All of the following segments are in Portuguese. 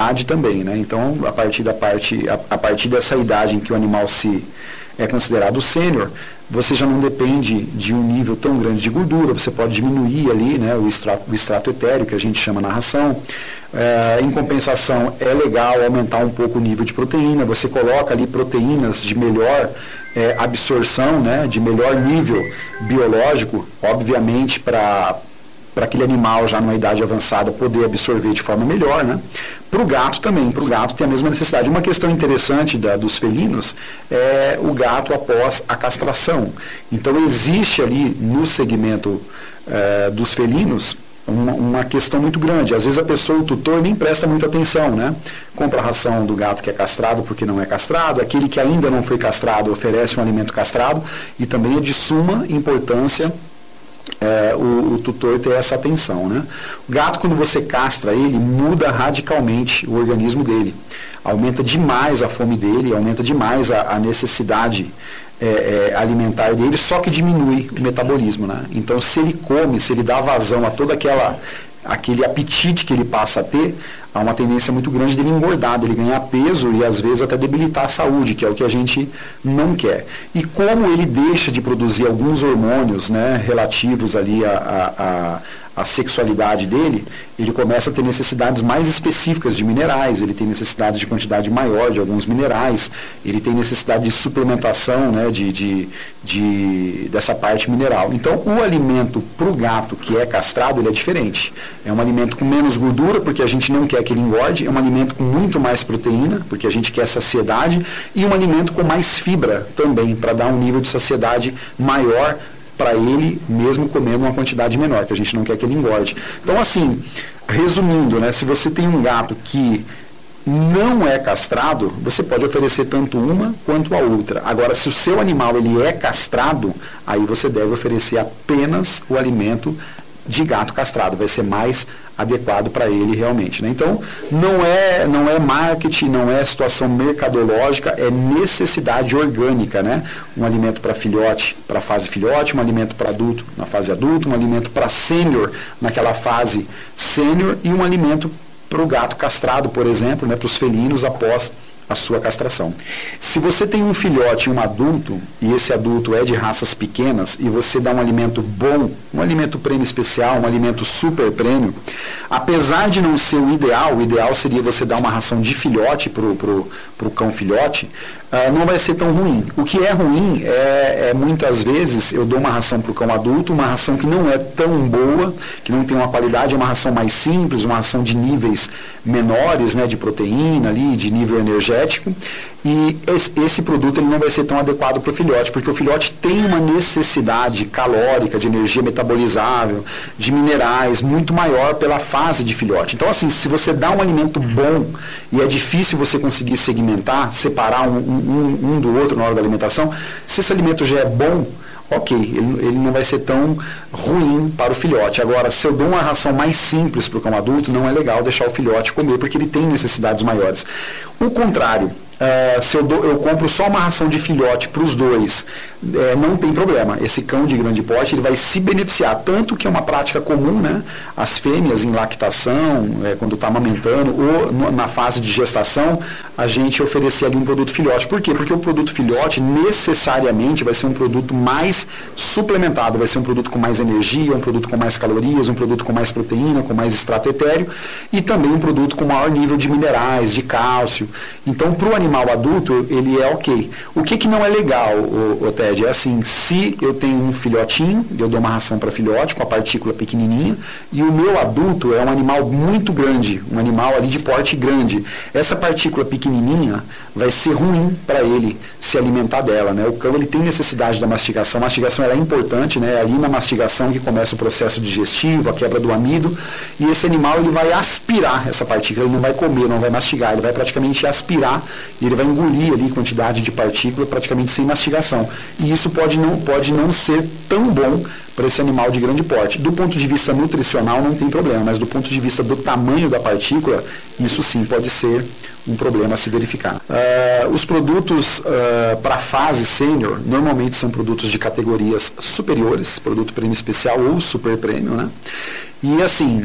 idade também, né? Então, a partir dessa idade em que o animal é considerado sênior, você já não depende de um nível tão grande de gordura, você pode diminuir ali, né, o extrato etéreo, que a gente chama na ração. Em compensação, é legal aumentar um pouco o nível de proteína, você coloca ali proteínas de melhor absorção, né, de melhor nível biológico, obviamente para aquele animal já numa idade avançada poder absorver de forma melhor, né? Para o gato também, para o gato tem a mesma necessidade. Uma questão interessante dos felinos é o gato após a castração. Então existe ali no segmento dos felinos uma questão muito grande. Às vezes a pessoa, o tutor, nem presta muita atenção, né? Compra a ração do gato que é castrado porque não é castrado, aquele que ainda não foi castrado oferece um alimento castrado, e também é de suma importância o tutor ter essa atenção, né? O gato, quando você castra ele, muda radicalmente o organismo dele. Aumenta demais a fome dele, aumenta demais a necessidade alimentar dele, só que diminui o metabolismo, né? Então, se ele come, se ele dá vazão a todo aquele apetite que ele passa a ter, há uma tendência muito grande dele engordar, dele ganhar peso e às vezes até debilitar a saúde, que é o que a gente não quer. E como ele deixa de produzir alguns hormônios, né, relativos ali à sexualidade dele, ele começa a ter necessidades mais específicas de minerais, ele tem necessidade de quantidade maior de alguns minerais, ele tem necessidade de suplementação, né, dessa parte mineral. Então, o alimento para o gato que é castrado, ele é diferente. É um alimento com menos gordura, porque a gente não quer que ele engorde, é um alimento com muito mais proteína, porque a gente quer saciedade, e um alimento com mais fibra também, para dar um nível de saciedade maior para ele, mesmo comendo uma quantidade menor, que a gente não quer que ele engorde. Então, assim, resumindo, né, se você tem um gato que não é castrado, você pode oferecer tanto uma quanto a outra. Agora, se o seu animal ele é castrado, aí você deve oferecer apenas o alimento de gato castrado, vai ser mais adequado para ele realmente, né? Então, não é marketing, não é situação mercadológica, é necessidade orgânica, né? Um alimento para filhote, para a fase filhote, um alimento para adulto na fase adulto, um alimento para sênior naquela fase sênior e um alimento para o gato castrado, por exemplo, né? Para os felinos após a sua castração. Se você tem um filhote e um adulto, e esse adulto é de raças pequenas, e você dá um alimento bom, um alimento prêmio especial, um alimento super prêmio, apesar de não ser o ideal seria você dar uma ração de filhote para o cão filhote, não vai ser tão ruim. O que é ruim muitas vezes eu dou uma ração para o cão adulto, uma ração que não é tão boa, que não tem uma qualidade, é uma ração mais simples, uma ração de níveis menores, né, de proteína ali, de nível energético, e esse produto ele não vai ser tão adequado para o filhote, porque o filhote tem uma necessidade calórica, de energia metabolizável, de minerais, muito maior pela fase de filhote. Então, assim, se você dá um alimento bom, e é difícil você conseguir segmentar, separar um do outro na hora da alimentação, se esse alimento já é bom, ok, ele não vai ser tão ruim para o filhote. Agora, se eu dou uma ração mais simples para o cão adulto, não é legal deixar o filhote comer, porque ele tem necessidades maiores. O contrário, se eu compro só uma ração de filhote para os dois, não tem problema. Esse cão de grande porte ele vai se beneficiar, tanto que é uma prática comum, né? As fêmeas em lactação, quando está amamentando, ou na fase de gestação, a gente oferecer ali um produto filhote. Por quê? Porque o produto filhote necessariamente vai ser um produto mais suplementado, vai ser um produto com mais energia, um produto com mais calorias, um produto com mais proteína, com mais extrato etéreo, e também um produto com maior nível de minerais, de cálcio. Então, para o animal adulto, ele é ok. O que não é legal, Ted, é assim, se eu tenho um filhotinho, eu dou uma ração para filhote com a partícula pequenininha, e o meu adulto é um animal muito grande, um animal ali de porte grande. Essa partícula pequenininha vai ser ruim para ele se alimentar dela, né? O cão ele tem necessidade da mastigação. A mastigação ela é importante, né? É ali na mastigação que começa o processo digestivo, a quebra do amido, e esse animal ele vai aspirar essa partícula, ele não vai comer, não vai mastigar, ele vai praticamente aspirar e ele vai engolir ali quantidade de partícula praticamente sem mastigação. E isso pode não ser tão bom para esse animal de grande porte. Do ponto de vista nutricional não tem problema, mas do ponto de vista do tamanho da partícula, isso sim pode ser um problema a se verificar. Os produtos para a fase sênior normalmente são produtos de categorias superiores, produto prêmio especial ou super prêmio, né? E assim,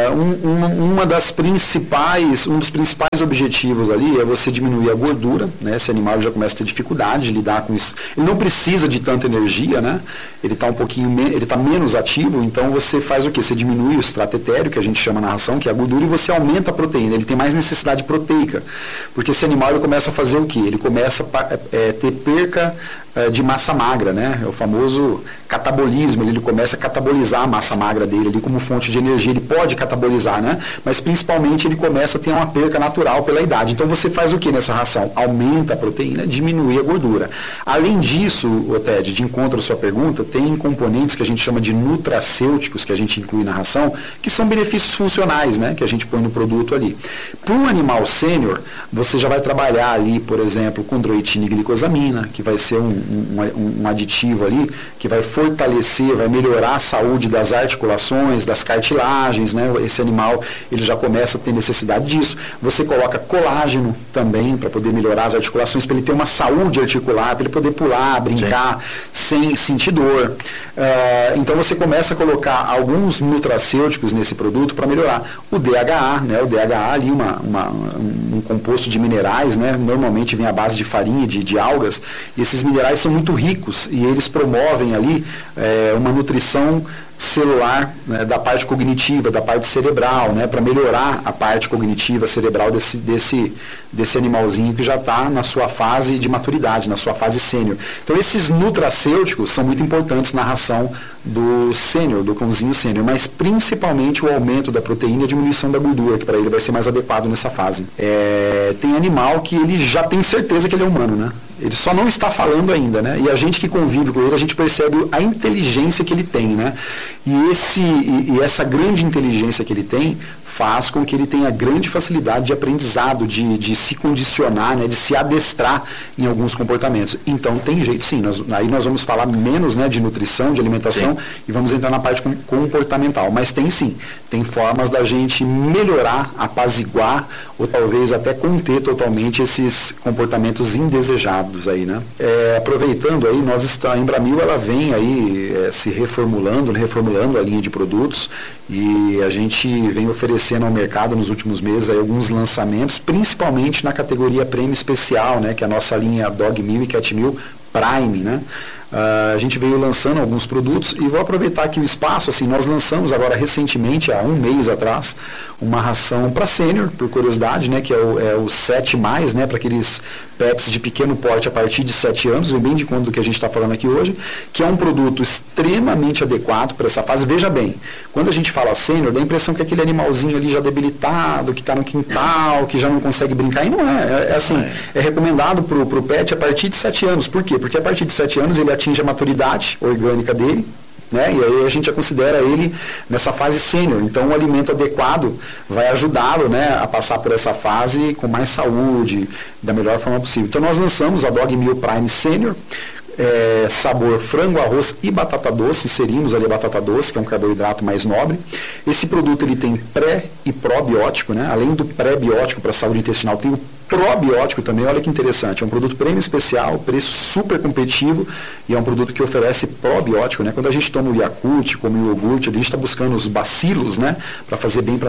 um dos principais objetivos ali é você diminuir a gordura, né? Esse animal já começa a ter dificuldade de lidar com isso. Ele não precisa de tanta energia, né? Ele está menos ativo, então você faz o quê? Você diminui o extrato etéreo, que a gente chama na ração, que é a gordura, e você aumenta a proteína. Ele tem mais necessidade proteica, porque esse animal ele começa a fazer o quê? Ele começa a ter perca de massa magra, né? É o famoso catabolismo, ele começa a catabolizar a massa magra dele ali como fonte de energia, ele pode catabolizar, né? Mas principalmente ele começa a ter uma perca natural pela idade. Então você faz o que nessa ração? Aumenta a proteína, diminui a gordura. Além disso, Ted, de encontro à sua pergunta, tem componentes que a gente chama de nutracêuticos, que a gente inclui na ração, que são benefícios funcionais, né? Que a gente põe no produto ali. Para um animal sênior, você já vai trabalhar ali, por exemplo, com chondroitina e glicosamina, que vai ser um aditivo ali que vai fortalecer, vai melhorar a saúde das articulações, das cartilagens, né? Esse animal ele já começa a ter necessidade disso. Você coloca colágeno também para poder melhorar as articulações, para ele ter uma saúde articular, para ele poder pular, brincar, sem sentir dor. Então você começa a colocar alguns nutracêuticos nesse produto para melhorar. O DHA, né? O DHA ali, um composto de minerais, né? Normalmente vem à base de farinha, de algas, e esses minerais são muito ricos e eles promovem ali uma nutrição celular, né, da parte cognitiva, da parte cerebral, né, para melhorar a parte cognitiva cerebral desse animalzinho que já está na sua fase de maturidade, na sua fase sênior. Então esses nutracêuticos são muito importantes na ração do sênior, do cãozinho sênior, mas principalmente o aumento da proteína e a diminuição da gordura, que para ele vai ser mais adequado nessa fase. Tem animal que ele já tem certeza que ele é humano, né? Ele só não está falando ainda, né? E a gente que convive com ele, a gente percebe a inteligência que ele tem, né? E essa grande inteligência que ele tem faz com que ele tenha grande facilidade de aprendizado, de se condicionar, né? De se adestrar em alguns comportamentos. Então tem jeito sim, aí nós vamos falar menos, né, de nutrição, de alimentação, sim, e vamos entrar na parte comportamental. Mas tem sim, tem formas da gente melhorar, apaziguar ou talvez até conter totalmente esses comportamentos indesejados aí, né? Aproveitando aí, a Embramil ela vem aí se reformulando a linha de produtos e a gente vem oferecendo ao mercado nos últimos meses aí alguns lançamentos, principalmente na categoria prêmio especial, né? Que é a nossa linha Dog Meal e Cat Meal Prime, né? A gente veio lançando alguns produtos e vou aproveitar aqui o espaço, assim, nós lançamos agora recentemente, há um mês atrás, uma ração para sênior, por curiosidade, né, que é o 7+, né, para aqueles pets de pequeno porte a partir de 7 anos, bem de conta do que a gente está falando aqui hoje, que é um produto extremamente adequado para essa fase. Veja bem, quando a gente fala sênior, dá a impressão que é aquele animalzinho ali já debilitado, que está no quintal, que já não consegue brincar, e não é. É recomendado para o pet a partir de 7 anos. Por quê? Porque a partir de 7 anos ele atinge a maturidade orgânica dele, né? E aí a gente já considera ele nessa fase sênior. Então o alimento adequado vai ajudá-lo, né, a passar por essa fase com mais saúde, da melhor forma possível. Então nós lançamos a Dog Meal Prime Sênior, sabor frango, arroz e batata doce. Inserimos ali a batata doce, que é um carboidrato mais nobre. Esse produto ele tem pré e probiótico, né? Além do pré-biótico para a saúde intestinal, tem o probiótico também. Olha que interessante, é um produto prêmio especial, preço super competitivo e é um produto que oferece probiótico, né? Quando a gente toma o Yakult, como o iogurte, a gente está buscando os bacilos, né, para fazer bem para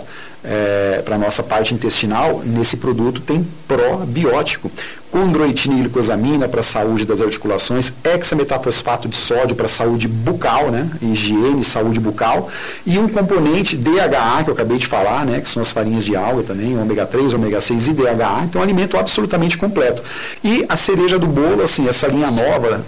a nossa parte intestinal. Nesse produto tem probiótico, chondroitina e glicosamina para a saúde das articulações, hexametafosfato de sódio para a saúde bucal, né, higiene e saúde bucal, e um componente DHA, que eu acabei de falar, né, que são as farinhas de alga também, ômega 3, ômega 6 e DHA. Então é um alimento absolutamente completo. E a cereja do bolo, assim, essa linha nova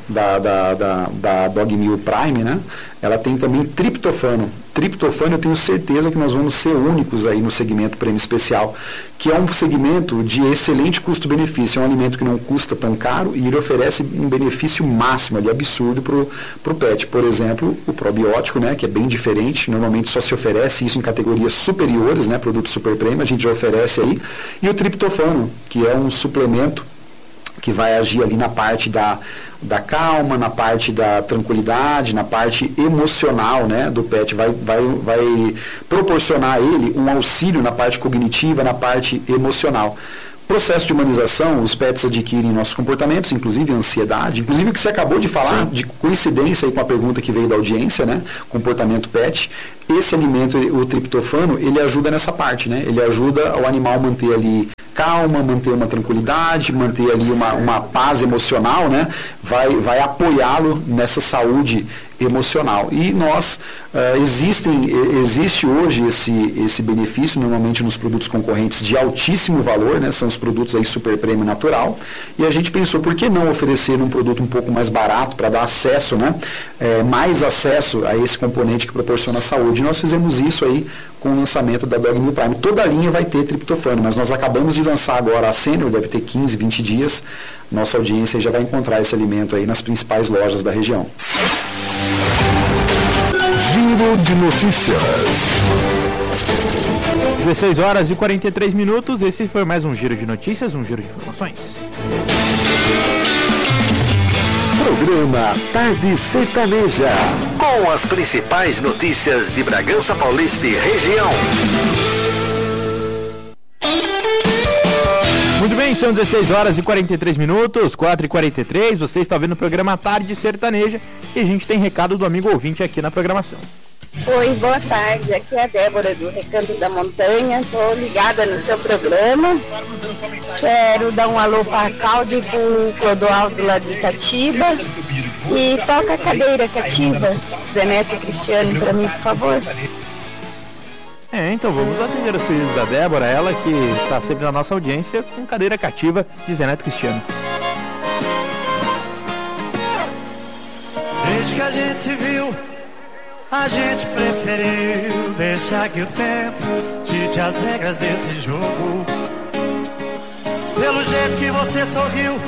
da Dog Meal Prime, né, ela tem também triptofano. Triptofano, eu tenho certeza que nós vamos ser únicos aí no segmento prêmio especial, que é um segmento de excelente custo-benefício. É um alimento que não custa tão caro e ele oferece um benefício máximo ali, absurdo para o pet. Por exemplo, o probiótico, né, que é bem diferente, normalmente só se oferece isso em categorias superiores, né, produto super prêmio, a gente já oferece aí. E o triptofano, que é um suplemento que vai agir ali na parte da calma, na parte da tranquilidade, na parte emocional, né, do pet, vai proporcionar a ele um auxílio na parte cognitiva, na parte emocional. Processo de humanização, os pets adquirem nossos comportamentos, inclusive a ansiedade, inclusive o que você acabou de falar, de coincidência aí com a pergunta que veio da audiência, né? Comportamento pet. Esse alimento, o triptofano, ele ajuda nessa parte, né? Ele ajuda o animal a manter ali calma, manter uma tranquilidade, manter ali uma paz emocional, né? Vai apoiá-lo nessa saúde emocional. E nós, existe hoje esse benefício, normalmente nos produtos concorrentes de altíssimo valor, né? São os produtos aí super prêmio natural, e a gente pensou, por que não oferecer um produto um pouco mais barato para dar acesso, né? Mais acesso a esse componente que proporciona saúde. E nós fizemos isso aí com o lançamento da Dog Meal Prime. Toda a linha vai ter triptofano, mas nós acabamos de lançar agora a Sênior, deve ter 15, 20 dias. Nossa audiência já vai encontrar esse alimento aí nas principais lojas da região. Giro de notícias. 16 horas e 43 minutos. Esse foi mais um giro de notícias, um giro de informações. Programa Tarde Sertaneja, com as principais notícias de Bragança Paulista e região. Muito bem, são 16 horas e 43 minutos, 4h43. Você está vendo o programa Tarde Sertaneja e a gente tem recado do amigo ouvinte aqui na programação. Oi, boa tarde. Aqui é a Débora do Recanto da Montanha. Estou ligada no seu programa. Quero dar um alô para a Cláudia e para o Clodoaldo lá de Itatiba. E toca a cadeira cativa, Zé Neto e Cristiano, para mim, por favor. Então vamos atender os pedidos da Débora, ela que está sempre na nossa audiência com cadeira cativa de Zé Neto Cristiano. Desde que a gente se viu, a gente preferiu deixar que o tempo dite as regras desse jogo. Pelo jeito que você sorriu,